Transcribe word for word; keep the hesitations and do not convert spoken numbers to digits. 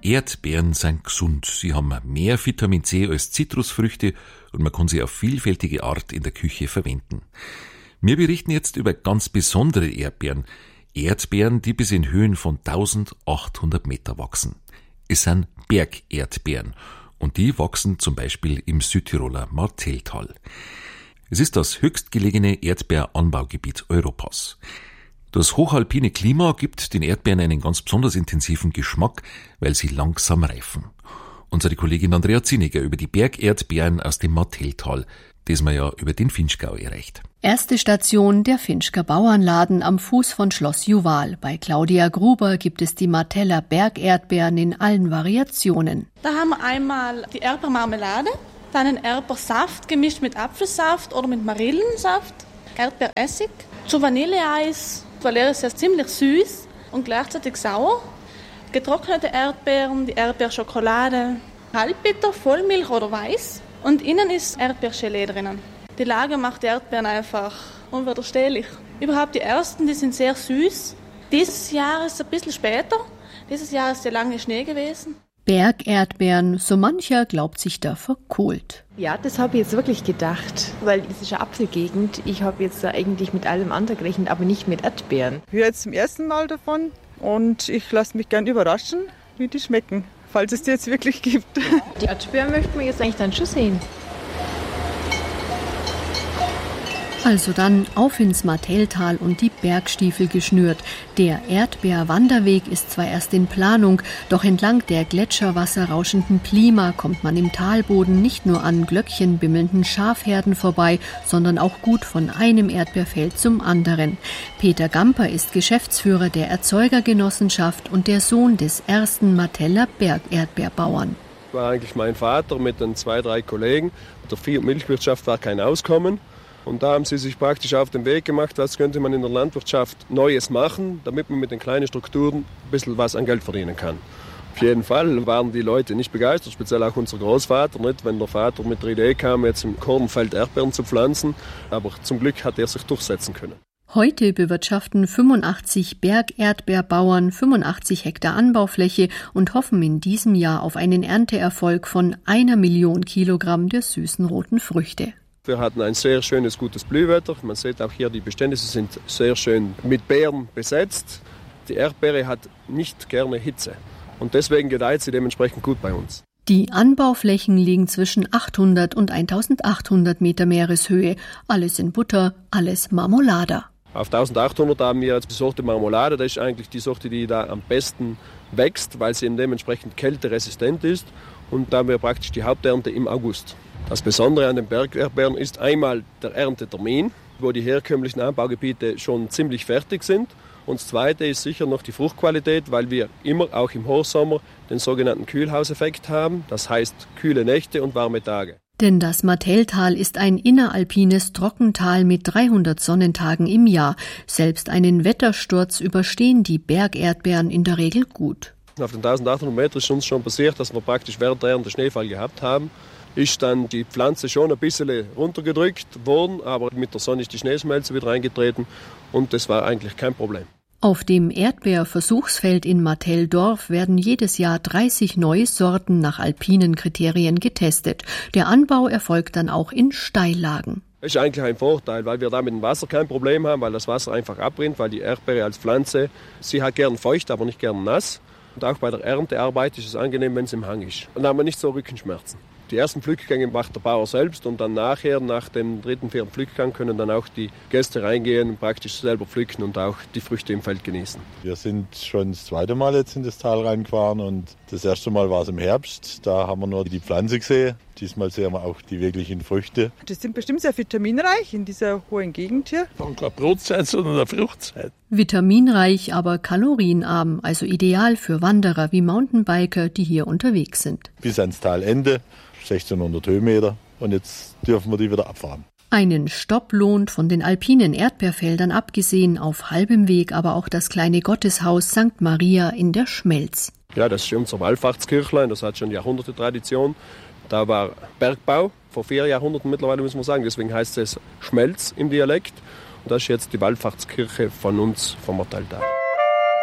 Erdbeeren sind gesund. Sie haben mehr Vitamin C als Zitrusfrüchte und man kann sie auf vielfältige Art in der Küche verwenden. Wir berichten jetzt über ganz besondere Erdbeeren. Erdbeeren, die bis in Höhen von eintausendachthundert Meter wachsen. Es sind Bergerdbeeren und die wachsen zum Beispiel im Südtiroler Martelltal. Es ist das höchstgelegene Erdbeeranbaugebiet Europas. Das hochalpine Klima gibt den Erdbeeren einen ganz besonders intensiven Geschmack, weil sie langsam reifen. Unsere Kollegin Andrea Zinneger über die Bergerdbeeren aus dem Martelltal, das man ja über den Finchgau erreicht. Erste Station der Finchger Bauernladen am Fuß von Schloss Juval. Bei Claudia Gruber gibt es die Marteller Bergerdbeeren in allen Variationen. Da haben wir einmal die Erdbeermarmelade, dann einen Erdbeersaft gemischt mit Apfelsaft oder mit Marillensaft, Erdbeeressig, zu Vanilleeis, weil er ist ja ziemlich süß und gleichzeitig sauer. Getrocknete Erdbeeren, die Erdbeerschokolade, Halbbitter, Vollmilch oder weiß. Und innen ist Erdbeergelee drinnen. Die Lage macht die Erdbeeren einfach unwiderstehlich. Überhaupt die ersten, die sind sehr süß. Dieses Jahr ist es ein bisschen später. Dieses Jahr ist der lange Schnee gewesen. Bergerdbeeren, so mancher glaubt sich da verkohlt. Ja, das habe ich jetzt wirklich gedacht, weil das ist eine Apfelgegend. Ich habe jetzt eigentlich mit allem anderen gerechnet, aber nicht mit Erdbeeren. Ich höre jetzt zum ersten Mal davon und ich lasse mich gern überraschen, wie die schmecken, falls es die jetzt wirklich gibt. Die Erdbeeren möchten wir jetzt eigentlich dann schon sehen. Also dann auf ins Martelltal und die Bergstiefel geschnürt. Der Erdbeerwanderweg ist zwar erst in Planung, doch entlang der gletscherwasserrauschenden Plima kommt man im Talboden nicht nur an glöckchenbimmelnden Schafherden vorbei, sondern auch gut von einem Erdbeerfeld zum anderen. Peter Gamper ist Geschäftsführer der Erzeugergenossenschaft und der Sohn des ersten Marteller Bergerdbeerbauern. Das war eigentlich mein Vater mit den zwei, drei Kollegen. Der Vieh- und Milchwirtschaft war kein Auskommen. Und da haben sie sich praktisch auf den Weg gemacht, was könnte man in der Landwirtschaft Neues machen, damit man mit den kleinen Strukturen ein bisschen was an Geld verdienen kann. Auf jeden Fall waren die Leute nicht begeistert, speziell auch unser Großvater nicht, wenn der Vater mit der Idee kam, jetzt im Kornfeld Erdbeeren zu pflanzen. Aber zum Glück hat er sich durchsetzen können. Heute bewirtschaften fünfundachtzig Bergerdbeerbauern fünfundachtzig Hektar Anbaufläche und hoffen in diesem Jahr auf einen Ernteerfolg von einer Million Kilogramm der süßen roten Früchte. Wir hatten ein sehr schönes, gutes Blühwetter. Man sieht auch hier, die Bestände sie sind sehr schön mit Beeren besetzt. Die Erdbeere hat nicht gerne Hitze und deswegen gedeiht sie dementsprechend gut bei uns. Die Anbauflächen liegen zwischen achthundert und eintausendachthundert Meter Meereshöhe. Alles in Butter, alles Marmolada. Auf eintausendachthundert haben wir jetzt die Sorte Marmolade. Das ist eigentlich die Sorte, die da am besten wächst, weil sie dementsprechend kälteresistent ist. Und da haben wir praktisch die Haupternte im August. Das Besondere an den Bergerdbeeren ist einmal der Erntetermin, wo die herkömmlichen Anbaugebiete schon ziemlich fertig sind. Und das Zweite ist sicher noch die Fruchtqualität, weil wir immer auch im Hochsommer den sogenannten Kühlhauseffekt haben. Das heißt kühle Nächte und warme Tage. Denn das Martelltal ist ein inneralpines Trockental mit dreihundert Sonnentagen im Jahr. Selbst einen Wettersturz überstehen die Bergerdbeeren in der Regel gut. Auf den eintausendachthundert Metern ist uns schon passiert, dass wir praktisch während der Ernte Schneefall gehabt haben. Ist dann die Pflanze schon ein bisschen runtergedrückt worden, aber mit der Sonne ist die Schneeschmelze wieder eingetreten und das war eigentlich kein Problem. Auf dem Erdbeerversuchsfeld in Martelldorf werden jedes Jahr dreißig neue Sorten nach alpinen Kriterien getestet. Der Anbau erfolgt dann auch in Steillagen. Das ist eigentlich ein Vorteil, weil wir da mit dem Wasser kein Problem haben, weil das Wasser einfach abrinnt, weil die Erdbeere als Pflanze, sie hat gern feucht, aber nicht gern nass. Und auch bei der Erntearbeit ist es angenehm, wenn es im Hang ist. Und dann haben wir nicht so Rückenschmerzen. Die ersten Pflückgänge macht der Bauer selbst und dann nachher, nach dem dritten, vierten Pflückgang, können dann auch die Gäste reingehen und praktisch selber pflücken und auch die Früchte im Feld genießen. Wir sind schon das zweite Mal jetzt in das Tal reingefahren und das erste Mal war es im Herbst. Da haben wir nur die Pflanze gesehen. Diesmal sehen wir auch die wirklichen Früchte. Die sind bestimmt sehr vitaminreich in dieser hohen Gegend hier. Von keine Brotzeit, sondern eine Fruchtzeit. Vitaminreich, aber kalorienarm, also ideal für Wanderer wie Mountainbiker, die hier unterwegs sind. Bis ans Talende, sechzehnhundert Höhenmeter und jetzt dürfen wir die wieder abfahren. Einen Stopp lohnt, von den alpinen Erdbeerfeldern abgesehen, auf halbem Weg aber auch das kleine Gotteshaus Sankt Maria in der Schmelz. Ja, das ist unser Wallfahrtskirchlein, das hat schon Jahrhunderte Tradition. Da war Bergbau, vor vier Jahrhunderten mittlerweile muss man sagen, deswegen heißt es Schmelz im Dialekt. Und das ist jetzt die Wallfahrtskirche von uns, vom Martelltal.